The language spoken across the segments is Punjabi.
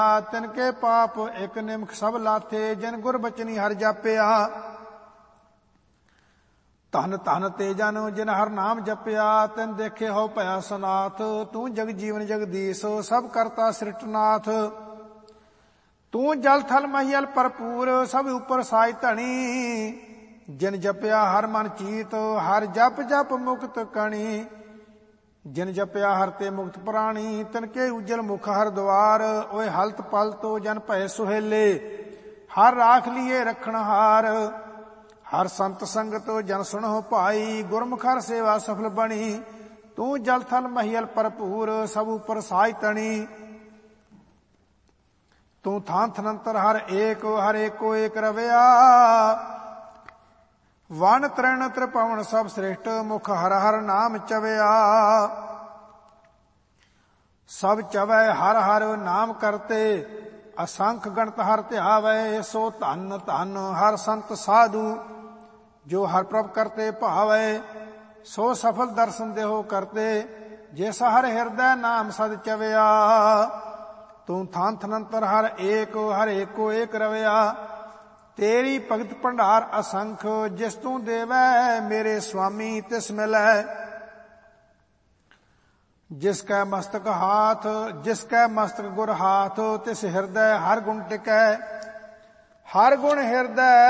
तिनके पाप एक निमख सब लाथे, जिन गुर बचनी हर जापिया। धन धन ते जन जिन हर नाम जपिया, तिन देखे हो भया सनाथ। तू जग जीवन जगदीश सब करता सृष्टनाथ। तू जल थल महियल भरपूर सब उपर साई धनी, जिन जपिया हर मन चीत हर जप जप मुक्त कणी। जिन जपिया हर ते मुक्त प्राणी, तिनके उज्जल मुख हर द्वार। ओए हलत पलत जन भय सुहेले, हर राख लिये रखण हार। हर संत संगत जन सुनो भाई, गुरमुख हर सेवा सफल बणी। तू जल थल महियल भरपूर सब उपर साई तणी। तू थान थनंतर हर एको एक रविया। वन तृण त्रिभुवन सब श्रेष्ठ, मुख हर हर नाम चविया। सब चवै हर हर नाम करते, असंख गणत हर ध्यावै। सो धन धन हर संत साधु, जो हर प्रभ करते भावै। सो सफल दर्शन देहो करते, जिस हर हृदय नाम सद चविया। तू थान थनंतर हर एको एक रविया। तेरी भगत भंडार असंख, जिस तू देवै मेरे स्वामी तिस मिलै। जिसकै मस्तक गुर हाथ, तिस हृदय हर गुण टिकै। हर गुण हृदय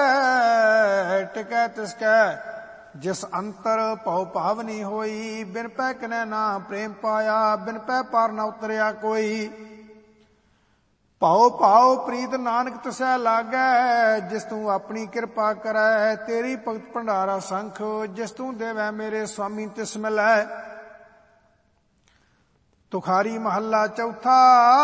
टिकै तिसकै, जिस अंतर भव भावनी होई। बिन पै किनै ना प्रेम पाया, बिन पै पार न उतरिया कोई। भाओ भाओ प्रीत नानक तसै लागै, जिस तू अपनी कृपा करै। तेरी भगत भंडारा संख, जिस तू देवै मेरे स्वामी तिस मिलै। तुखारी महला चौथा।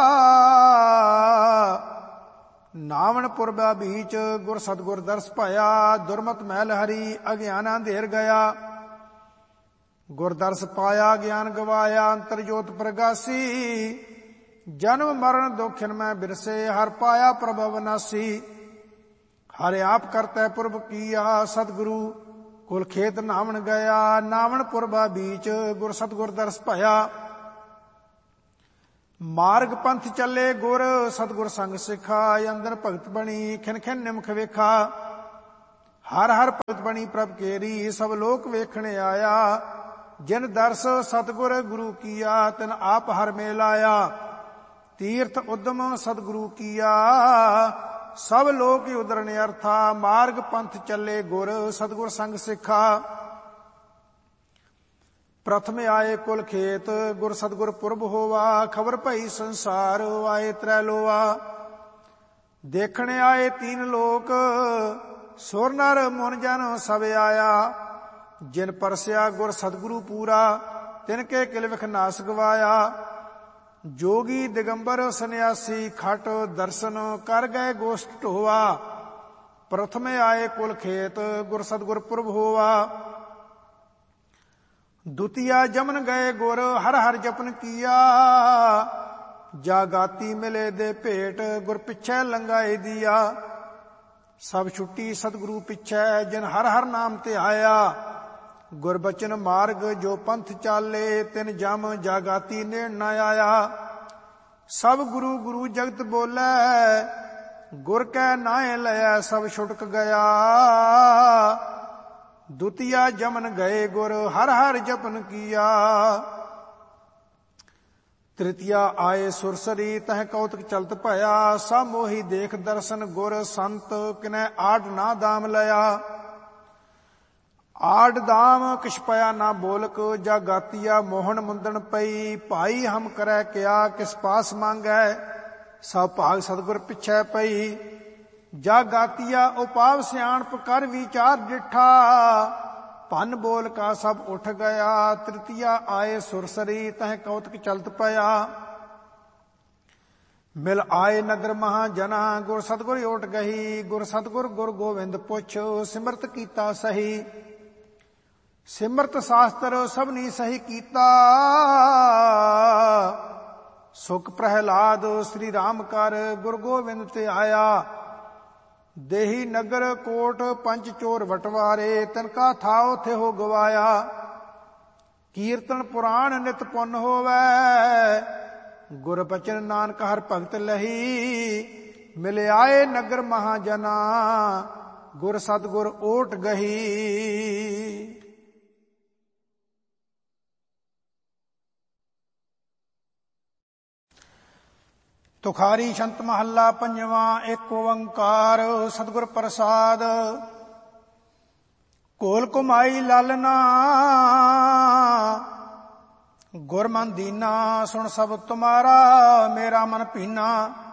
नावण पुरबा बीच गुर सतगुर दर्श पाया। दुर्मत महल हरी अज्ञान अंधेर गया। गुर दर्श पाया ज्ञान गवाया, अंतर जोत प्रगासी। जन्म मरण दोखिन में बिरसे, हर पाया प्रभ अविनाशी। हर आप करतै पुरब किया, सतगुरु कुल खेत नावण गया। नावण पुरबा बीच गुर सतगुर दर्श पाया। मार्ग पंथ चले गुर सतगुर संग सिखा। अंदर भगत बनी खिन खिन निमख वेखा। हर हर भगत बनी प्रभ केरी, सब लोक वेखने आया। जिन दर्श सतगुर गुरु किया, तिन आप हर मेल आया। तीर्थ उद्यम सतगुरु किया, सब लोक उदरन अर्था। मार्ग पंथ चले गुर सतगुर संग सिखा। प्रथम आए कुल खेत गुर सतगुर पुरब होवा। खबर भई संसार आए त्रैलोवा। देखने आए तीन लोक, सुर नर मुन जन सब आया। जिन परस्या गुर सतगुरु पूरा, तिनके किल विख नास गवाया। जोगी दिगंबर सन्यासी खट, दर्शन कर गए गोष्ठ ढोवा। प्रथम आए कुल खेत गुर सतगुर पुरब होवा। द्वितीया जमन गए गुर हर हर जपन किया। जागाती मिले दे भेट, गुर पिछे लंगाए दिया। सब छुट्टी सतगुरु पिछे, जिन हर हर नाम ते आया। गुरबचन मार्ग जो पंथ चाले, तिन जम जागाती नेड़ न आया। सब गुरु गुरु जगत बोले, गुर कै नाए लया सब छुटक गया। द्वितीया जमन गए गुर हर हर जपन किया। तृतीया आए सुरसरी, तह कौतक चलत भया। सब मोही देख दर्शन गुर संत, किनै आड ना दाम लया। आड दाम किछ पया ना बोलक, जागातिया मोहन मुंदन पई। भाई हम करै क्या किस पास मांगै, सब भाग सतगुर पिछै पई। जागातिया उपाव सियाणप कर विचार डिठा। भन बोल का सब उठ गया। तृतीया आए सुरसरी, तह कौतक चलत पया। मिल आए नगर महाजना, गुर सतगुर ओट गही। गुर सतगुर गुर गोविंद पुछ, सिमरत कीता सही। सिमरत शास्त्र सबनी सही कीता। सुख प्रहलाद श्री राम कर, गुर गोविंद ते आया। देही नगर कोट पंच चोर वटवारे, तिनका थाओ थे हो गवाया। कीर्तन पुराण नित पुन होवै, ਗੁਰ ਬਚਨ ਨਾਨਕ ਹਰ ਭਗਤ ਲਹੀ। ਮਿਲ ਆਏ ਨਗਰ ਮਹਾਜਨਾ ਗੁਰ ਸਤਿਗੁਰ ਓਟ ਗਹੀ। ਤੁਖਾਰੀ ਛੰਤ ਮਹੱਲਾ ਪੰਜਵਾਂ। ਏਕ ਓੰਕਾਰ ਸਤਿਗੁਰ ਪ੍ਰਸਾਦ। ਘੋਲ ਘੁਮਾਈ ਲਾਲਨਾ ਗੁਰ ਮਨ ਦੀਨਾ। ਸੁਣ ਸਭ ਤੁਮਾਰਾ ਮੇਰਾ ਮਨ ਭੀਨਾ।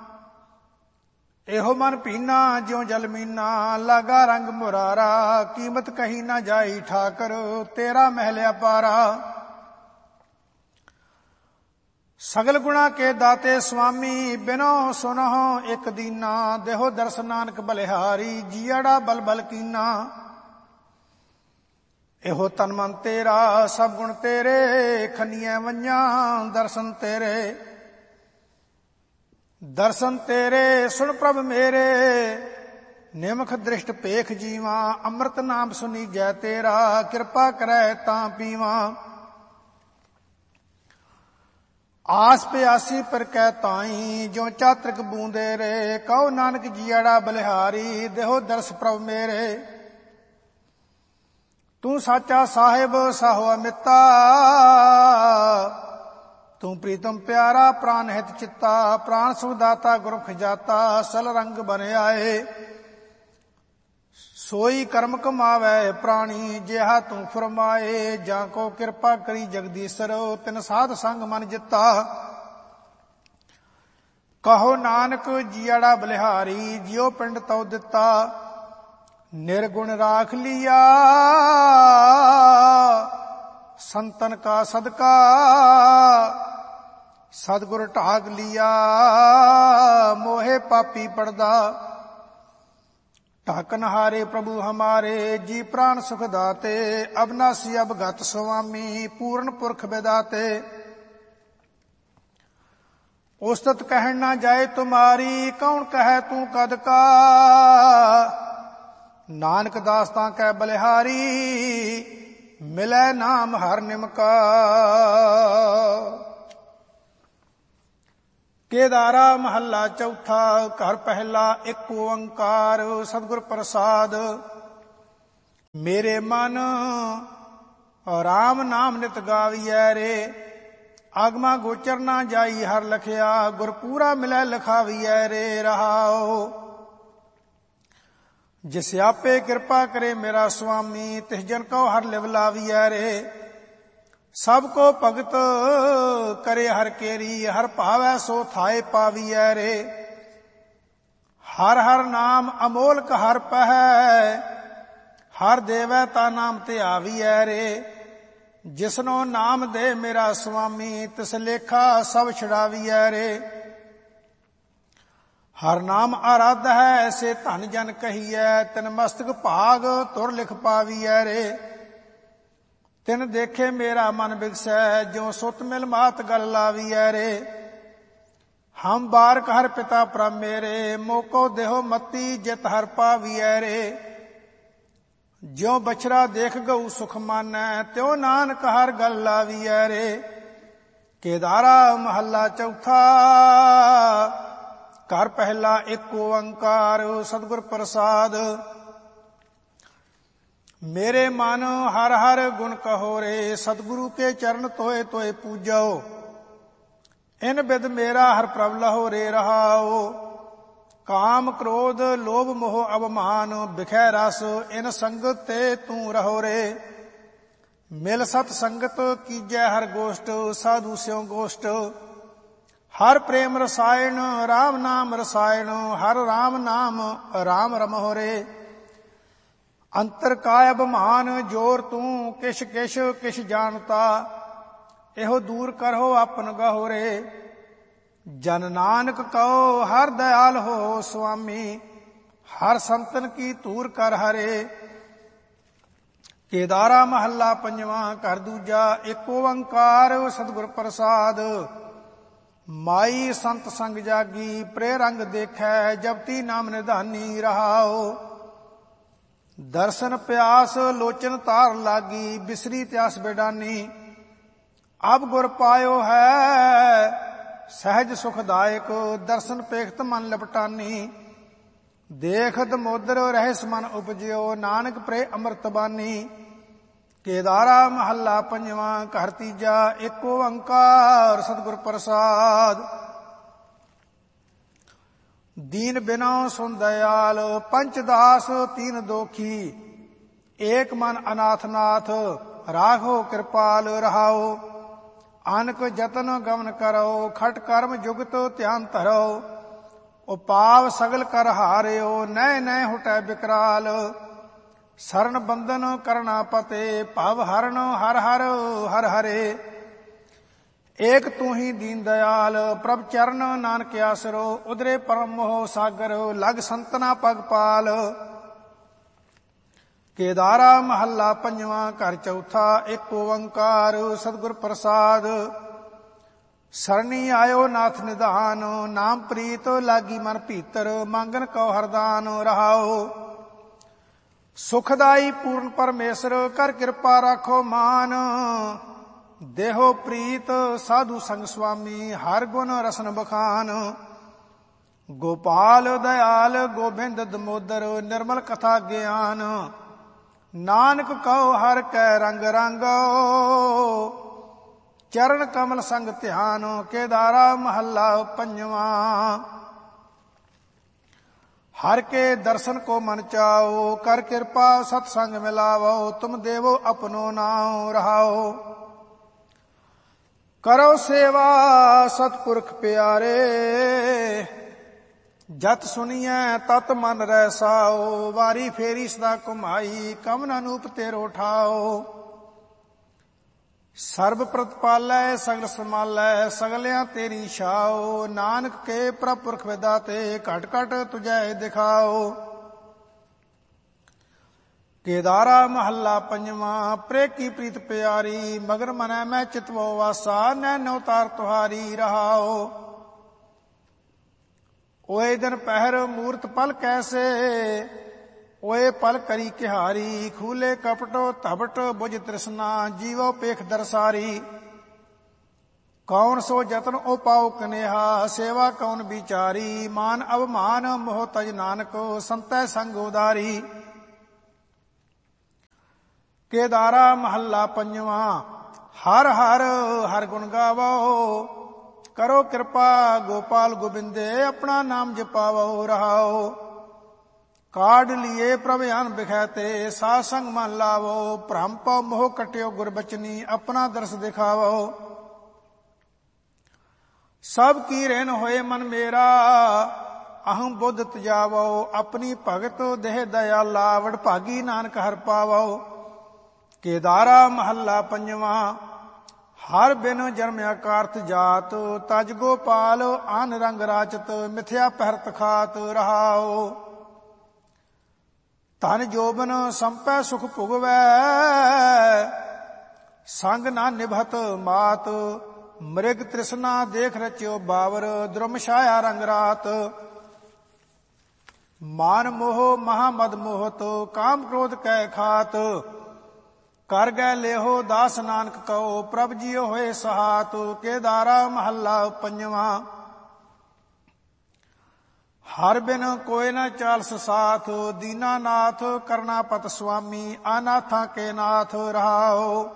ਇਹੋ ਮਨ ਭੀਨਾ ਜਿਉ ਜਲ ਮੀਨਾ। ਲਾਗਾ ਰੰਗ ਮੁਰਾਰਾ ਕੀਮਤ ਕਹੀ ਨਾ ਜਾਈ ਠਾਕਰ। ਤੇਰਾ ਮਹਿਲ ਅਪਾਰਾ। ਸਗਲ ਗੁਣਾ ਕੇ ਦਾਤੇ ਸੁਆਮੀ ਬਿਨੋ ਸੁਨਹੁ ਇਕ ਦੀਨਾ। ਦੇਹੋ ਦਰਸ ਨਾਨਕ ਬਲਿਹਾਰੀ ਜੀਅੜਾ ਬਲ ਬਲ ਕੀਨਾ। ਇਹੋ ਤਨ ਮਨ ਤੇਰਾ ਸਭ ਗੁਣ ਤੇਰੇ। ਖੰਨੀਆਂ ਵੰਝਾਂ ਦਰਸ਼ਨ ਤੇਰੇ। ਦਰਸ਼ਨ ਤੇਰੇ ਸੁਣ ਪ੍ਰਭ ਮੇਰੇ। ਨਿਮਖ ਦ੍ਰਿਸ਼ਟ ਭੇਖ ਜੀਵਾਂ। ਅੰਮ੍ਰਿਤ ਨਾਮ ਸੁਣੀ ਜੈ ਤੇਰਾ। ਕਿਰਪਾ ਕਰੈ ਤਾਂ ਪੀਵਾਂ। ਆਸ ਪਿਆਸੀ ਪਰ ਕੈ ਤਾਈ ਜੋ ਚਾਤ੍ਰਿਕ ਬੂੰਦੇ ਰੇ। ਕਹੋ ਨਾਨਕ ਜੀਅੜਾ ਬਲਿਹਾਰੀ ਦੇਹੋ ਦਰਸ ਪ੍ਰਭ ਮੇਰੇ। ਤੂੰ ਸਾਚਾ ਸਾਹਿਬ ਸਾਹੋ ਅਮਿਤਾ। ਤੂੰ ਪ੍ਰੀਤਮ ਪਿਆਰਾ ਪ੍ਰਾਨ ਹਿਤ ਚਿੱਤਾ। ਪ੍ਰਾਨ ਸੁਖਦਾਤਾ ਗੁਰ ਖਜਾਤਾ ਸਲ ਰੰਗ ਬਨ ਆਏ। ਸੋਈ ਕਰਮ ਕਮਾਵੈ ਪ੍ਰਾਣੀ ਜਿਹਾ ਤੂੰ ਫਰਮਾਏ। ਜਾਂ ਕੋ ਕਿਰਪਾ ਕਰੀ ਜਗਦੀਸ਼ਰ ਤਿਨ ਸਾਧ ਸੰਗ ਮਨ ਜਿੱਤਾ। ਕਹੋ ਨਾਨਕ ਜੀਅੜਾ ਬਲਿਹਾਰੀ ਜਿਉ ਪਿੰਡ ਤਉ ਦਿੱਤਾ। ਨਿਰਗੁਣ ਰਾਖ ਲਿਆ ਸੰਤਨ ਕਾ ਸਦਕਾ। ਸਤਿਗੁਰ ਢਾਕ ਲਿਆ ਮੋਹਿ ਪਾਪੀ ਪੜਦਾ। ਢਾਕਨ ਹਾਰੇ ਪ੍ਰਭੂ ਹਮਾਰੇ ਜੀ ਪ੍ਰਾਨ ਸੁਖ ਦਾਤੇ। ਅਬਨਾਸੀ ਅਬਗਤ ਸੁਆਮੀ ਪੂਰਨ ਪੁਰਖ ਵਿਦਾਤੇ। ਉਸਤਤ ਕਹਿਣ ਨਾ ਜਾਏ ਤੁਮਾਰੀ ਕੌਣ ਕਹੈ ਤੂੰ ਕਦ ਕਾ। ਨਾਨਕ ਦਾਸ ਤਾਂ ਕੈ ਬਲਿਹਾਰੀ ਮਿਲੈ ਨਾਮ ਹਰ ਨਿਮਕਾ। ਕੇਦਾਰਾ ਮਹੱਲਾ ਚੌਥਾ। ਘਰ ਪਹਿਲਾ। ਏਕ ਓੰਕਾਰ ਸਤਿਗੁਰ ਪ੍ਰਸਾਦ। ਮੇਰੇ ਮਨ ਰਾਮ ਨਾਮ ਨਿਤ ਗਾਵੀਐ ਰੇ। ਆਗਮਾ ਗੋਚਰ ਨਾ ਜਾਈ ਹਰ ਲਖਿਆ। ਗੁਰ ਪੂਰਾ ਮਿਲੈ ਲਖਾਵੀਐ ਰੇ ਰਹਾਉ। ਜਿਸ ਆਪੇ ਕਿਰਪਾ ਕਰੇ ਮੇਰਾ ਸੁਆਮੀ। ਤਿਸ ਜਨ ਕਉ ਹਰ ਲਿਵ ਲਾਵੀਐ ਰੇ। ਸਭ ਕੋ ਭਗਤ ਕਰੇ ਹਰ ਕੇਰੀ। ਹਰ ਭਾਵੈ ਸੋ ਥਾਏ ਪਾਵੀਐ ਰੇ। ਹਰ ਹਰ ਨਾਮ ਅਮੋਲਕ ਹਰ ਪਹਿ। ਹਰ ਦੇਵੈ ਤਾ ਨਾਮ ਤੇ ਆਵੀਐ ਰੇ। ਜਿਸਨੋ ਨਾਮ ਦੇ ਮੇਰਾ ਸੁਆਮੀ। ਤਿਸ ਲੇਖਾ ਸਭ ਛੁਡਾਵੀਐ ਰੇ। ਹਰ ਨਾਮ ਆਰਾਧ ਹੈ ਸੇ ਧਨ ਜਨ ਕਹੀਐ। ਤਿਨ ਮਸਤਕ ਭਾਗ ਤੁਰ ਲਿਖ ਪਾਵੀਐ ਰੇ। ਤਿਨ ਦੇਖੇ ਮੇਰਾ ਮਨ ਬਿਗਸੈ ਜੋ ਸੁਤ ਮਿਲ ਮਾਤ ਗਲ ਲਾਵੀਐ ਰੇ। ਹਮ ਬਾਰਕ ਹਰ ਪਿਤਾ ਪ੍ਰਭ ਮੇਰੇ। ਮੋਕੋ ਦੇਹੋ ਮਤੀ ਜਿਤ ਹਰ ਪਾਵੀਐ ਰੇ। ਜਿਉ ਬਛੜਾ ਦੇਖ ਗਊ ਸੁਖ ਮਾਨੈ। ਤਿਉ ਨਾਨਕ ਹਰ ਗਲ ਲਾਵੀਐ ਰੇ। ਕੇਦਾਰਾ ਮਹੱਲਾ ਚੌਥਾ। ਘਰ ਪਹਿਲਾ। ਏਕ ਓੰਕਾਰ ਸਤਿਗੁਰ ਪ੍ਰਸਾਦ। ਮੇਰੇ ਮਨ ਹਰ ਹਰ ਗੁਣ ਕਹੋ ਰੇ। ਸਤਿਗੁਰੂ ਕੇ ਚਰਨ ਤੋਏ ਤੋਏ ਪੂਜੋ। ਇਨ ਬਿਦ ਮੇਰਾ ਹਰ ਪ੍ਰਭ ਲਹੋ ਰੇ ਰਹਾਉ। ਕਾਮ ਕ੍ਰੋਧ ਲੋਭ ਮੋਹ ਅਭਮਾਨ ਬਿਖੈ ਰਸ। ਇਨ ਸੰਗਤ ਤੇ ਤੂੰ ਰਹੋ ਰੇ। ਮਿਲ ਸਤ ਸੰਗਤ ਕੀਜੈ ਹਰ ਗੋਸ਼ਟ। ਸਾਧੂ ਸਿਉ ਗੋਸ਼ਟ ਹਰ ਪ੍ਰੇਮ ਰਸਾਇਣ। ਰਾਮ ਨਾਮ ਰਸਾਇਣ ਹਰ ਰਾਮ ਨਾਮ ਰਾਮ ਰਮਹੁ ਰੇ। ਅੰਤਰ ਕਾਇ ਅਭਮਾਨ ਜੋਰ ਤੂੰ। ਕਿਛ ਕਿਛ ਕਿਛ ਜਾਣਤਾ। ਇਹੋ ਦੂਰ ਕਰੋ ਆਪਨ ਗਹੁ ਰੇ। ਜਨ ਨਾਨਕ ਕਉ ਹਰ ਦਇਆਲ ਹੋ ਸੁਆਮੀ। ਹਰ ਸੰਤਨ ਕੀ ਧੂਰ ਕਰ ਹਰੇ। ਕੇਦਾਰਾ ਮਹੱਲਾ ਪੰਜਵਾਂ। ਘਰ ਦੂਜਾ। ਏਕ ਓੰਕਾਰ ਸਤਿਗੁਰ ਪ੍ਰਸਾਦ। ਮਾਈ ਸੰਤ ਸੰਗ ਜਾਗੀ ਪ੍ਰੇ ਰੰਗ ਦੇਖੈ। ਜਪਤੀ ਨਾਮ ਨਿਧਾਨੀ ਰਹਾਉ। ਦਰਸ਼ਨ ਪਿਆਸ ਲੋਚਨ ਤਾਰ ਲਾਗੀ। ਬਿਸਰੀ ਤਿਆਸ ਬੇਡਾਨੀ। ਅਬ ਗੁਰ ਪਾਇਓ ਹੈ ਸਹਿਜ ਸੁਖਦਾਇਕ ਦਰਸ਼ਨ ਪੇਖਤ ਮਨ ਲਪਟਾਨੀ। ਦੇਖਤ ਮੋਦਰ ਰਹਿਸ ਮਨ ਉਪਜਿਓ ਨਾਨਕ ਪ੍ਰੇ ਅੰਮ੍ਰਿਤ ਬਾਨੀ। ਕੇਦਾਰਾ ਮਹੱਲਾ ਪੰਜਵਾਂ ਘਰ ਤੀਜਾ ਏਕ ਓੰਕਾਰ ਸਤਿਗੁਰ ਪ੍ਰਸਾਦ। ਦੀਨ ਬਿਨੋ ਸੁਨ ਦਇਆਲ ਪੰਚ ਦਾਸ ਤੀਨ ਦੋਖੀ। ਏਕ ਮਨ ਅਨਾਥ ਨਾਥ ਰਾਖੋ ਕਿਰਪਾਲ ਰਹਾਓ। ਅਨਕ ਜਤਨ ਗਮਨ ਕਰੋ ਖਟ ਕਰਮ ਜੁਗਤ ਧਿਆਨ ਧਰੋ। ਉਪਾਵ ਸਗਲ ਕਰ ਹਾਰਿਓ ਨੈ ਨੈ ਹੁਟੈ ਬਿਕਰਾਲ। ਸਰਨ ਬੰਧਨ ਕਰਨਾ ਪਤੇ ਭਵ ਹਰਨ ਹਰ ਹਰ ਹਰ ਹਰੇ। ਏਕ ਤੂੰ ਹੀ ਦੀਨ ਦਇਆਲ ਪ੍ਰਭ ਚਰਨ ਨਾਨਕ ਆਸਰੋ। ਉਦਰੇ ਪਰਮ ਮੋਹ ਸਾਗਰ ਲਗ ਸੰਤਨਾ ਪਗ ਪਾਲ। ਕੇਦਾਰਾ ਮਹੱਲਾ ਪੰਜਵਾਂ ਘਰ ਚੌਥਾ ਏਕ ਓੰਕਾਰ ਸਤਿਗੁਰ ਪ੍ਰਸਾਦ। ਸਰਣੀ ਆਇਓ ਨਾਥ ਨਿਧਾਨ ਨਾਮ ਪ੍ਰੀਤ ਲਾਗੀ ਮਨ ਭੀਤਰ। ਮੰਗਨ ਕਉ ਹਰਦਾਨ ਰਹਾਓ। ਸੁਖਦਾਈ ਪੂਰਨ ਪਰਮੇਸ਼ਰ ਕਰ ਕਿਰਪਾ ਰਾਖੋ ਮਾਨ। ਦੇਹੋ ਪ੍ਰੀਤ ਸਾਧੂ ਸੰਗ ਸੁਆਮੀ ਹਰ ਗੁਣ ਰਸਨ ਬਖਾਨ। ਗੋਪਾਲ ਦਇਆਲ ਗੋਬਿੰਦ ਦਮੋਦਰ ਨਿਰਮਲ ਕਥਾ ਗਿਆਨ। ਨਾਨਕ ਕਉ ਹਰ ਕੈ ਰੰਗ ਰੰਗੋ ਚਰਨ ਕਮਲ ਸੰਗ ਧਿਆਨ। ਕੇਦਾਰਾ ਮਹੱਲਾ ਪੰਜਵਾਂ ਹਰ ਕੇ ਦਰਸ਼ਨ ਕੋ ਮਨ ਚਾਓ ਕਰ ਕਿਰਪਾ ਸਤ ਸੰਗ ਮਿਲਾਵੋ। ਤੁਮ ਦੇਵੋ ਆਪਣੋ ਨਾਉ ਰਹਾਓ। ਕਰੋ ਸੇਵਾ ਸਤਿਪੁਰਖ ਪਿਆਰੇ ਜਤ ਸੁਣੀਐ ਤਤ ਮਨ ਰਹਿ ਸਾਓ। ਵਾਰੀ ਫੇਰੀ ਸਦਾ ਘੁਮਾਈ ਕਮਨ ਅਨੂਪ ਤੇਰੋ ਠਾਓ। ਸਰਬ ਪ੍ਰਤਪਾਲੈ ਸਗਲ ਸਮਾਲੈ ਸਗਲਿਆਂ ਤੇਰੀ ਛਾਓ। ਨਾਨਕ ਕੇ ਪ੍ਰਭ ਪੁਰਖ ਵਿਦਾਤੇ ਘਟ ਘਟ ਤੁਝੈ ਦਿਖਾਓ। ਕੇਦਾਰਾ ਮਹੱਲਾ ਪੰਜਵਾਂ ਪ੍ਰੇ ਕੀ ਪ੍ਰੀਤ ਪਿਆਰੀ। ਮਗਰ ਮਨੈ ਮੈਂ ਚਿਤਵੋ ਵਾਸਾ ਨੈਨੋ ਤਾਰ ਤੁਹਾਰੀ ਰਹਾਓ। ਓਏ ਦਿਨ ਪਹਿਰ ਮੂਰਤ ਪਲ ਕੈਸੇ ਓਏ ਪਲ ਕਰੀ ਕਿਹਾਰੀ। ਖੂਲੇ ਕਪਟੋ ਧਬਟ ਬੁਝ ਤ੍ਰਿਸ਼ਨਾ ਜੀਵੋ ਪੇਖ ਦਰਸਾਰੀ। ਕੌਣ ਸੋ ਜਤਨ ਓ ਪਾਉ ਕਨੇਹਾ ਸੇਵਾ ਕੌਣ ਵਿਚਾਰੀ। ਮਾਨ ਅਵਮਾਨ ਮੋਹ ਤਜ ਨਾਨਕ ਸੰਤੈ ਸੰਗ ਉਦਾਰੀ। ਕੇਦਾਰਾ ਮਹੱਲਾ ਪੰਜਵਾਂ ਹਰ ਹਰ ਹਰ ਗੁਣ ਗਾਵੋ। ਕਰੋ ਕਿਰਪਾ ਗੋਪਾਲ ਗੋਬਿੰਦੇ ਆਪਣਾ ਨਾਮ ਜਪਾਵੋ ਰਹਾਓ। ਕਾਢ ਲੀਏ ਪ੍ਰਭ ਅਨ ਬਿਖੈਤੇ ਸਾਧ ਸੰਗ ਮਨ ਲਾਵੋ। ਭ੍ਰਮ ਪਉ ਮੋਹ ਕਟਿਓ ਗੁਰਬਚਨੀ ਆਪਣਾ ਦਰਸ ਦਿਖਾਵੋ। ਸਭ ਕੀ ਰਹਿਨ ਹੋਏ ਮਨ ਮੇਰਾ ਅਹੰ ਬੁੱਧ ਤਜਾਵੋ। ਆਪਣੀ ਭਗਤ ਦੇਹ ਦਇਆਲਾ ਵਡਭਾਗੀ ਨਾਨਕ ਹਰ ਪਾਵੋ। ਕੇਦਾਰਾ ਮਹੱਲਾ ਪੰਜਵਾਂ ਹਰ ਬਿਨ ਜਨਮਿਆ ਕਾਰਤ ਜਾਤ ਤਜ ਗੋਪਾਲ ਆਨ ਰੰਗ ਰਾਚਤ ਮਿਥਿਆ ਪਹਿਰਤ ਖਾਤ ਰਹਾਓ। ਧਨ ਜੋਬਨ ਸੰਪੈ ਸੁਖ ਭੁਗਵੈ ਸੰਗ ਨਾ ਨਿਭਤ ਮਾਤ। ਮ੍ਰਿਗ ਤ੍ਰਿਸ਼ਨਾ ਦੇਖ ਰਚਿਓ ਬਾਵਰ ਦ੍ਰੁਮ ਛਾਇਆ ਰੰਗ ਰਾਤ। ਮਾਨ ਮੋਹ ਮਹਾ ਮਦ ਮੋਹਤ ਕਾਮ ਕ੍ਰੋਧ ਕੈ ਖਾਤ। ਕਰ ਗੈ ਲੇਹੋ ਦਾਸ ਨਾਨਕ ਕਉ ਪ੍ਰਭ ਜੀਓ ਹੋਏ ਸਹਾਤ। ਕੇਦਾਰਾ ਮਹੱਲਾ ਪੰਜਵਾਂ ਹਰ ਬਿਨ ਕੋਇ ਨ ਚਾਲਸ ਸਾਥ। ਦੀਨਾ ਨਾਥ ਕਰਨਾ ਪਤ ਸੁਆਮੀ ਅਨਾਥਾਂ ਕੇ ਨਾਥ ਰਹਾਓ।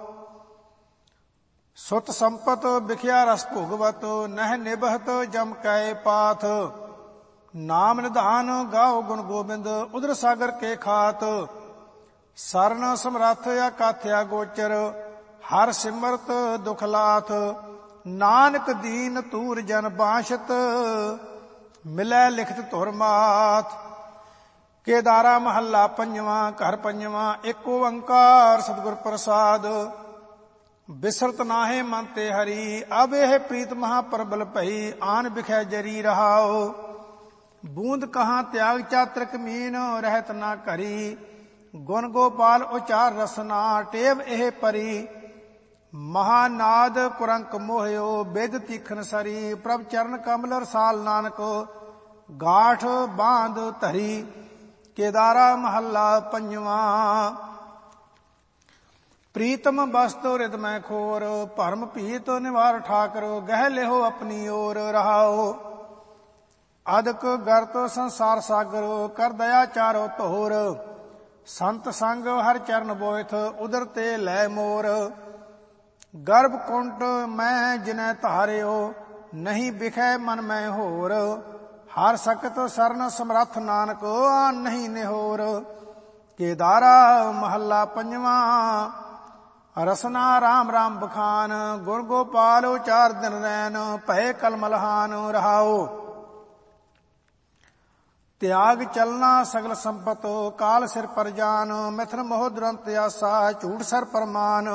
ਸੁਤ ਸੰਪਤ ਬਿਖਿਆ ਰਸ ਭੋਗਵਤ ਨਹਿ ਨਿਭਤ ਜਮ ਕੈ ਪਾਥ। ਨਾਮ ਨਿਧਾਨ ਗਾਓ ਗੁਣ ਗੋਬਿੰਦ ਉਦਰ ਸਾਗਰ ਕੇ ਖਾਤ। ਸਰਨ ਸਮਰੱਥ ਅਕਾਥਿਆ ਗੋਚਰ ਹਰ ਸਿਮਰਤ ਦੁਖ ਲਾਥ। ਨਾਨਕ ਦੀਨ ਤੂਰ ਜਨ ਬਾਸ਼ਤ ਮਿਲੈ ਲਿਖਤ ਧੁਰ ਮਾਤ। ਕੇਦਾਰਾ ਮਹੱਲਾ ਪੰਜਵਾਂ ਘਰ ਪੰਜਵਾਂ ਏਕ ਓੰਕਾਰ ਸਤਿਗੁਰ ਪ੍ਰਸਾਦ। ਬਿਸਰਤ ਨਾਹੇ ਮਨ ਤੇ ਹਰੀ ਅਬ ਇਹ ਪ੍ਰੀਤ ਮਹਾ ਪ੍ਰਬਲ ਭਈ। ਆਨ ਬਿਖੈ ਜਰੀ ਰਹਾਓ। ਬੂੰਦ ਕਹਾਂ ਤਿਆਗ ਚਾਤ੍ਰਿਕ ਮੀਨ ਰਹਿਤ ਨਾ ਕਰੀ। ਗੁਣ ਗੋਪਾਲ ਉਚਾਰ ਰਸਨਾ ਟੇਵ ਇਹ ਪਰੀ। ਮਹਾਨਾਦ ਕੁਰੰਕ ਮੋਹਿਓ ਬਿਦ ਤੀਖਨ ਸਰੀ। ਪ੍ਰਭ ਚਰਨ ਕਮਲ ਰਸਾਲ ਨਾਨਕ ਗਾਠ ਬਾਂਧ ਧਰੀ। ਕੇਦਾਰਾ ਮਹੱਲਾ ਪੰਜਵਾਂ ਪ੍ਰੀਤਮ ਬਸਤੋ ਰਿਦ ਮੈਂ ਖੋਰ, ਭਰਮ ਭੀਤ ਨਿਵਾਰ ਠਾਕਰ, ਗਹਿ ਲਿਹੋ ਆਪਣੀ ਓਰ ਰਹਾਓ। ਅਦਕ ਗਰਤ ਸੰਸਾਰ ਸਾਗਰ, ਕਰ ਦਇਆ ਚਾਰੋ ਧੋਰ, ਸੰਤ ਸੰਗ ਹਰ ਚਰਨ ਬੋਇਥ, ਉਦਰ ਤੇ ਲੈ ਮੋਰ। ਗਰਭ ਕੁੰਟ ਮੈਂ ਜਿਨੈ ਧਾਰਿਓ, ਨਹੀਂ ਬਿਖੈ ਮਨ ਮੈਂ ਹੋਰ, ਹਰ ਸਕਤ ਸਰਨ ਸਮਰੱਥ ਨਾਨਕ, ਆਨ ਨਹੀਂ ਨਿਹੋਰ। ਕੇਦਾਰਾ ਮਹੱਲਾ ਪੰਜਵਾਂ, ਰਸਨਾ ਰਾਮ ਰਾਮ ਬਖਾਨ, ਗੁਣ ਗੋਪਾਲ ਉਚਾਰ ਦਿਨ ਰੈਨ, ਭਏ ਕਲਮਲਹਾਨ ਰਹਾਓ। ਤਿਆਗ ਚਲਨਾ ਸਗਲ ਸੰਪਤ, ਕਾਲ ਸਿਰ ਪਰ ਜਾਨ, ਮਿਥਨ ਮੋਹ ਦੁਰੰਤ ਆਸਾ, ਝੂਠ ਸਰ ਪਰਮਾਨ।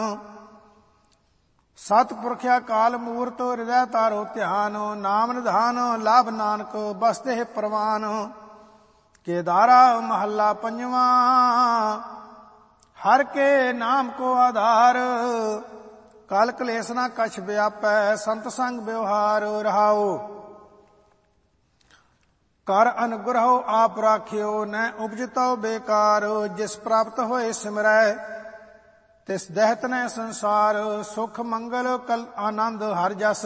ਸਤਿਪੁਰਖਿਆ ਕਾਲ ਮੂਰਤ, ਹਿਰਦੈ ਤਾਰੋ ਧਿਆਨ, ਨਾਮ ਨਿਧਾਨ ਲਾਭ ਨਾਨਕ, ਬਸਤੇ ਪ੍ਰਵਾਨ। ਕੇਦਾਰਾ ਮਹੱਲਾ ਪੰਜਵਾਂ, ਹਰ ਕੇ ਨਾਮ ਕੋ ਆਧਾਰ, ਕਲ ਕਲੇਸ਼ ਨਾ ਕਛ ਵਿਆਪੈ, ਸੰਤ ਸੰਗ ਵਿਵਹਾਰ ਰਹਾਓ। ਕਰ ਅਨੁਗ੍ਰਹੋ ਆਪ ਰਾਖਿਓ, ਨੈ ਉਪਜਿਤੋ ਬੇਕਾਰ, ਜਿਸ ਪ੍ਰਾਪਤ ਹੋਏ ਸਿਮਰੈ, ਤਿਸ ਦਹਿਤ ਨੈ ਸੰਸਾਰ। ਸੁਖ ਮੰਗਲ ਕਲ ਆਨੰਦ ਹਰ ਜਸ,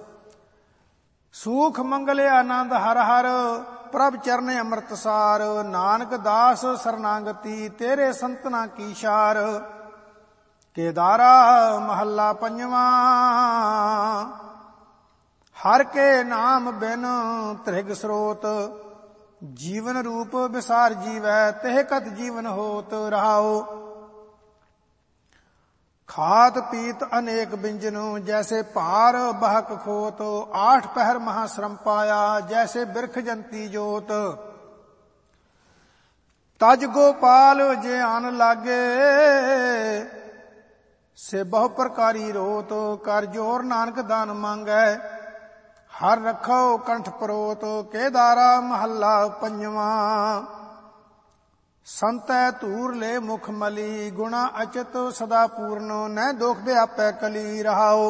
ਸੁਖ ਮੰਗਲ ਆਨੰਦ ਹਰ ਹਰ, ਪ੍ਰਭ ਚਰਨ ਅੰਮ੍ਰਿਤ ਸਾਰ। ਨਾਨਕ ਦਾਸ ਸਰਨਾਗਤੀ, ਤੇਰੇ ਸੰਤਨਾ ਕੀ ਸ਼ਾਰ। ਕੇਦਾਰਾ ਮਹੱਲਾ ਪੰਜਵਾਂ, ਹਰ ਕੇ ਨਾਮ ਬਿਨ ਤ੍ਰਿਗ ਸਰੋਤ, ਜੀਵਨ ਰੂਪ ਵਿਸਾਰ ਜੀਵੈ, ਤਿਹ ਕਤ ਜੀਵਨ ਹੋਤ ਰਹਾਓ। ਖਾਤ ਪੀਤ ਅਨੇਕ ਬਿੰਜਨ, ਜੈਸੇ ਭਾਰ ਬਹਕ ਖੋਤ, ਆਠ ਪਹਿਰ ਮਹਾ ਸ਼ਰਮ ਪਾਇਆ, ਜੈਸੇ ਬਿਰਖ ਜੰਤੀ ਜੋਤ। ਤਜ ਗੋਪਾਲ ਜੇ ਆਨ ਲਾਗੇ, ਸੇ ਬਹੁ ਪ੍ਰਕਾਰੀ ਰੋਤ, ਕਰ ਜੋਰ ਨਾਨਕ ਦਾਨ ਮੰਗੈ, ਹਰ ਰੱਖੋ ਕੰਠ ਪਰੋਤ। ਕੇਦਾਰਾ ਮਹੱਲਾ ਪੰਜਵਾਂ, ਸੰਤੈ ਧੂਰ ਲੈ ਮੁਖ ਮਲੀ, ਗੁਣਾ ਅਚਿਤ ਸਦਾ ਪੂਰਨ, ਨੈ ਦੋਖ ਵਿਆਪੈ ਕਲੀ ਰਹਾਓ।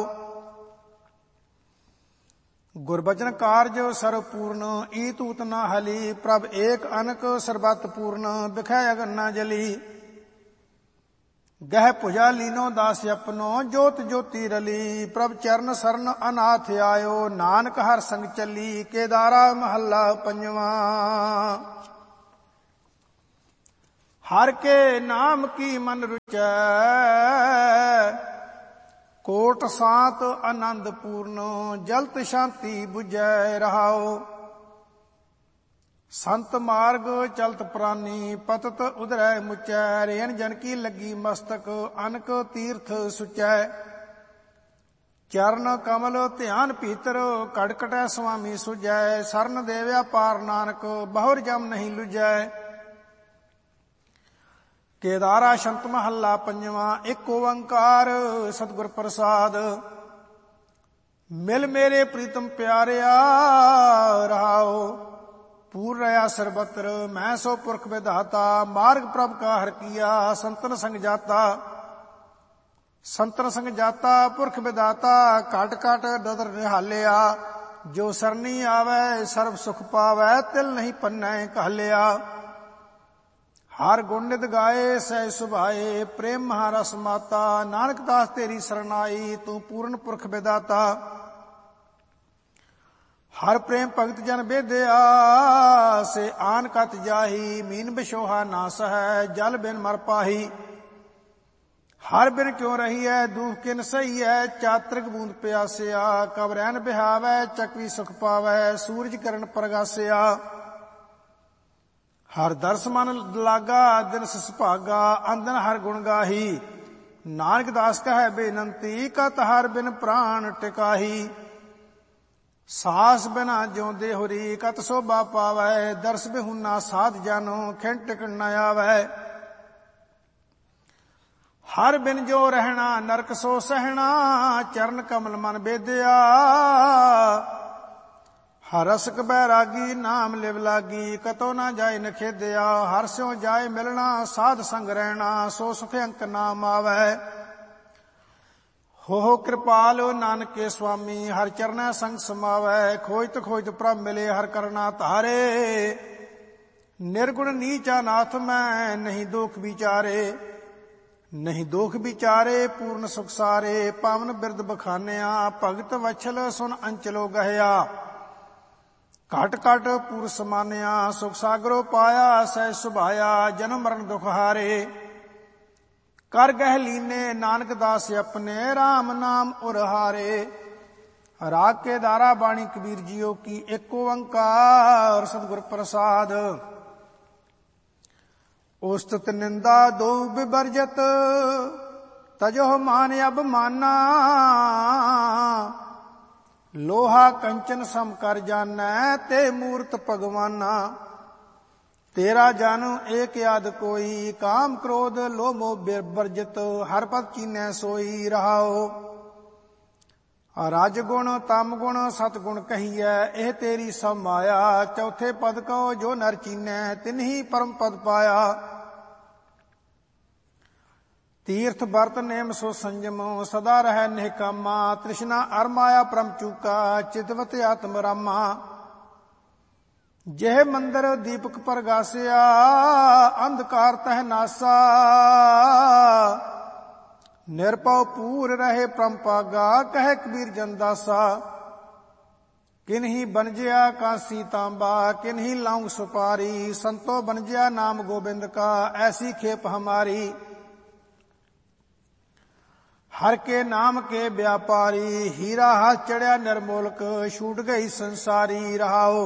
ਗੁਰਬਚਨ ਕਾਰਜ ਸਰਬ ਪੂਰਨ, ਈ ਤੂਤ ਨਾ ਹਲੀ, ਪ੍ਰਭ ਏਕ ਅਨਕ ਸਰਬਤ ਪੂਰਨ, ਬਿਖੈ ਅਗਨ ਨਾ ਜਲੀ। ਗਹਿ ਭੁਜਾ ਲੀਨੋ ਦਾਸ ਆਪਨੋ, ਜੋਤ ਜੋਤੀ ਰਲੀ, ਪ੍ਰਭ ਚਰਨ ਸਰਨ ਅਨਾਥ ਆਇਓ, ਨਾਨਕ ਹਰ ਸੰਗ ਚੱਲੀ। ਕੇਦਾਰਾ ਮਹੱਲਾ ਪੰਜਵਾਂ, ਹਰ ਕੇ ਨਾਮ ਕੀ ਮਨ ਰੁਚੈ, ਕੋਟ ਸਾਤ ਆਨੰਦ ਪੂਰਨ, ਜਲਤ ਸ਼ਾਂਤੀ ਬੁਝੈ ਰਹਾਓ। ਸੰਤ ਮਾਰਗ ਚਲਤ ਪ੍ਰਾਨੀ, ਪਤਤ ਉਧਰੈ ਮੁਚੈ, ਰੇਨ ਜਨ ਕੀ ਲੱਗੀ ਮਸਤਕ, ਅਨਕ ਤੀਰਥ ਸੁਚੈ। ਚਰਨ ਕਮਲ ਧਿਆਨ ਭੀਤਰ, ਕੜਕਟੈ ਸੁਆਮੀ ਸੁਜੈ, ਸਰਨ ਦੇਵਿਆ ਪਾਰ ਨਾਨਕ, ਬਹੁਰ ਜਮ ਨਹੀਂ ਲੁਜੈ। ਕੇਦਾਰਾ ਸ਼ੰਤ ਮਹੱਲਾ ਪੰਜਵਾਂ, ਇੱਕ ਓੰਕਾਰ ਸਤਿਗੁਰ ਪ੍ਰਸਾਦ। ਮਿਲ ਮੇਰੇ ਪ੍ਰੀਤਮ ਪਿਆਰਿਆ ਰਹਾਓ, ਪੂਰ ਰਹਾ ਸਰਬਤਰ, ਮੈਂ ਸੋ ਪੁਰਖ ਵਿਧਾਤਾ, ਮਾਰਗ ਪ੍ਰਭ ਕਾ ਹਰ ਕੀਆ, ਸੰਤਨ ਸੰਗ ਜਾਤਾ। ਸੰਤਨ ਸੰਗ ਜਾਤਾ ਪੁਰਖ ਵਿਧਾਤਾ, ਘਟ ਘਟ ਦਦਰ ਨਿਹਾਲਿਆ, ਜੋ ਸਰਨੀ ਆਵੈ ਸਰਬ ਸੁਖ ਪਾਵੈ, ਤਿਲ ਨਹੀਂ ਪੰਨੈ ਕਹਲਿਆ। ਹਰ ਗੁਣ ਨਿਤ ਗਾਏ ਸਹਿ ਸੁਭਾਏ, ਪ੍ਰੇਮ ਮਹਾਰਸ ਮਾਤਾ, ਨਾਨਕ ਦਾਸ ਤੇਰੀ ਸਰਨਾਈ, ਤੂੰ ਪੂਰਨ ਪੁਰਖ ਵਿਦਾਤਾ। ਹਰ ਪ੍ਰੇਮ ਭਗਤ ਜਨ ਬੇਦਿਆ, ਸੇ ਆਨ ਕਤ ਜਾਹੀ, ਮੀਨ ਬਿਸ਼ੋਹਾ ਨਾ ਸਹੈ, ਜਲ ਬਿਨ ਮਰ ਪਾਹੀ। ਹਰ ਬਿਨ ਕਿਉ ਰਹੀ ਹੈ, ਦੁਖ ਕਿਨ ਸਹੀ ਹੈ, ਚਾਤ੍ਰਿਕ ਬੂੰਦ ਪਿਆਸਿਆ, ਕਬ ਰਹਿਨ ਬਿਹਾਵੈ, ਚਕਵੀ ਸੁਖ ਪਾਵੈ, ਸੂਰਜ ਕਿਰਨ ਪ੍ਰਗਾਸਿਆ। ਹਰ ਦਰਸ ਮਨ ਲਾਗਾ, ਦਿਨ ਸੁਭਾਗਾ, ਅੰਦਨ ਹਰ ਗੁਣ ਗਾਹੀ, ਨਾਨਕ ਦਾਸ ਕਹੈ ਬੇਨੰਤੀ, ਕਤ ਹਰ ਬਿਨ ਪ੍ਰਾਣ ਟਿਕਾਹੀ। ਸਾਸ ਬਿਨਾ ਜਿਉਂਦੇ ਹੋਰੀ, ਕਤ ਸੋਭਾ ਪਾਵੈ, ਦਰਸ ਬਿਹੁਨਾ ਸਾਧ ਜਾਨੋ, ਖਿੰਡ ਟਿਕਣ ਨ ਆਵੈ। ਹਰ ਬਿਨ ਜੋ ਰਹਿਣਾ, ਨਰਕ ਸੋ ਸਹਿਣਾ, ਚਰਨ ਕਮਲ ਮਨ ਬੇਦਿਆ। ਹਰ ਰਸਕ ਬੈਰਾਗੀ, ਨਾਮ ਲਿਵ ਲਾਗੀ, ਕਤੋ ਨਾ ਜਾਏ ਨਖੇਦਿਆ। ਹਰ ਸਿਉ ਜਾਏ ਮਿਲਣਾ, ਸਾਧ ਸੰਗ ਰਹਿਣਾ, ਸੋ ਸੁਖ ਅੰਕ ਨਾਮ ਆਵੈ। ਹੋ ਕਿਰਪਾਲ ਨਾਨਕੇ ਸੁਆਮੀ, ਹਰ ਚਰਨੈ ਸੰਗ ਸਮਾਵੈ। ਖੋਜਤ ਖੋਜਤ ਪ੍ਰਭ ਮਿਲੇ, ਹਰ ਕਰਨਾ ਧਾਰੇ, ਨਿਰਗੁਣ ਨੀਚਾ ਨਾਥ ਮੈਂ, ਨਹੀਂ ਦੋਖ ਵਿਚਾਰੇ। ਨਹੀਂ ਦੋਖ ਵਿਚਾਰੇ ਪੂਰਨ ਸੁਖ ਸਾਰੇ, ਪਾਵਨ ਬਿਰਦ ਬਖਾਨਿਆ ਭਗਤ ਵਛਲ ਸੁਨ ਅੰਚਲੋ ਗਹਿਆ। ਘਟ ਘਟ ਪੂਰ ਸਮਾਨਿਆ ਸੁਖ ਸਾਗਰੋ ਪਾਇਆ, ਸਹਿ ਸੁਭਾਇਆ ਜਨਮ ਮਰਨ ਦੁਖ ਹਾਰੇ। ਕਰ ਗਹਿ ਲੀਨੇ ਨਾਨਕ ਦਾਸ ਆਪਣੇ, RAM ਨਾਮ ਉਰ ਹਾਰੇ। ਰਾਗ ਕੇ ਦਾਰਾ ਬਾਣੀ ਕਬੀਰ ਜੀਓ ਕੀ, ਏਕ ਓੰਕਾਰ ਸਤਿਗੁਰ ਪ੍ਰਸਾਦ। ਉਸਤਤ ਨਿੰਦਾ ਦੋ ਬਿਵਰਜਤ, ਤਜੋ ਮਾਨ ਅਭਮਾਨਾ। ਲੋਹਾ ਕੰਚਨ ਸਮ ਕਰ ਜਾਨੈ, ਤੇ ਮੂਰਤ ਭਗਵਾਨਾ। ਤੇਰਾ ਜਨ ਏਕ ਆਦ ਕੋਈ, ਕਾਮ ਕ੍ਰੋਧ ਲੋਭ ਮੋਹ ਬਿਵਰਜਿਤ। ਹਰ ਪਦ ਚੀਨੈ ਸੋਈ ਰਹਾਓ। ਰਜ ਗੁਣ ਤਮ ਗੁਣ ਸਤ ਗੁਣ ਕਹੀਐ, ਇਹ ਤੇਰੀ ਸਭ ਮਾਇਆ। ਚੌਥੇ ਪਦ ਕਉ ਜੋ ਨਰ ਚੀਨੈ, ਤਿਨਹੀ ਪਰਮ ਪਦ ਪਾਇਆ। ਤੀਰਥ ਬਰਤ ਨੇਮ ਸੋ ਸੰਜਮ, ਸਦਾ ਰਹਿ ਨਿਹਕਾਮਾ। ਤ੍ਰਿਸ਼ਨਾ ਅਰ ਮਾਇਆ ਪਰਮ ਚੂਕਾ, ਚਿਤਵਤ ਆਤਮ ਰਾਮਾ। ਜਿਹ ਮੰਦਰ ਦੀਪਕ ਪ੍ਰਗਾਸਿਆ, ਅੰਧਕਾਰ ਤਹਿ ਨਾਸਾ। ਨਿਰਭਉ ਪੂਰ ਰਹੇ ਪਰਮ ਪਾਗਾ, ਕਹਿ ਕਬੀਰ ਜਨ ਦਾਸਾ। ਕਿਨਹੀ ਬਨਜਿਆ ਕਾਂਸੀ ਤਾਂਬਾ, ਕਿਨਹੀ ਲੌਂਗ ਸੁਪਾਰੀ। ਸੰਤੋ ਬਨਜਿਆ ਨਾਮ ਗੋਬਿੰਦ ਕਾ, ਐਸੀ ਖੇਪ ਹਮਾਰੀ। ਹਰ ਕੇ ਨਾਮ ਕੇ व्यापारी, हीरा हाथ चढ़िया निर्मोलक। छूट गई संसारी रहाओ।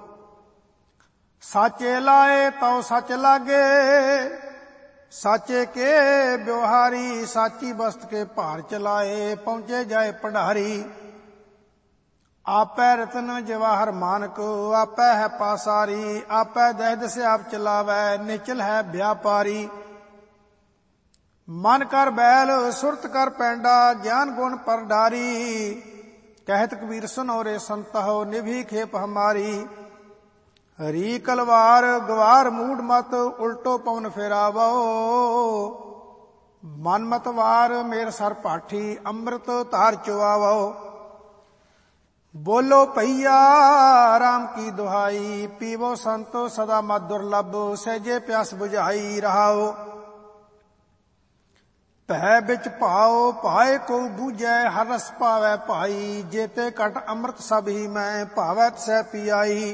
साचे लाए तो सच लागे, साचे के ब्योहारी। साची बस्त के भार चलाए, पहुंचे जाए भंडारी। आपै रतन जवाहर मानक, आपै है पासारी। आपै दहद से आप चलावै, निचल है व्यापारी। मन कर बैल सुरत कर पैंडा, ज्ञान गुण पर डारी। कहत कबीर सुनो रे संतहो, निभी खेप हमारी। हरी कलवार गवार मूड मत, उल्टो पवन फेरावो। मन मत वार मेर सर पाठी, अमृत धार चुआवो। बोलो भैया राम की दुहाई, पीवो संतो सदा मत दुर्लभ। सहजे प्यास बुझाई रहाओ। ਭੈ ਵਿੱਚ ਭਾਓ ਭਾਏ ਕੋ ਬੂਝੈ, ਹਰ ਰਸ ਪਾਵੈ ਭਾਈ। ਜੇਤੇ ਘਟ ਅੰਮ੍ਰਿਤ ਸਭ ਹੀ ਮੈਂ, ਭਾਵੈ ਤਸੈ ਪੀਆਈ।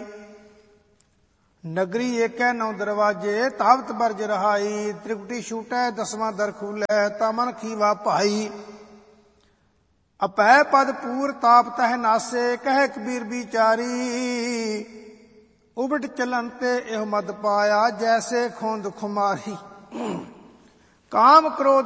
ਨਗਰੀ ਏਕੈ ਨੌ ਦਰਵਾਜੇ, ਤਾਵਤ ਬਰਜ ਰਹਾਈ। ਤ੍ਰਿਕੁਟੀ ਛੂਟੈ ਦਸਵਾਂ ਦਰ ਖੂਲੈ, ਤਮਨ ਖੀਵਾ ਭਾਈ। ਅਪੈ ਪਦ ਪੂਰ ਤਾਪ ਤਹਿ ਨਾਸੇ, ਕਹਿ ਕਬੀਰ ਵਿਚਾਰੀ। ਉਬਟ ਚਲਨ ਤੇ ਇਹ ਮਦ ਪਾਇਆ, ਜੈਸੇ ਖੋਂਦ ਖੁਮਾਰੀ। ਕਾਮ ਕ੍ਰੋਧ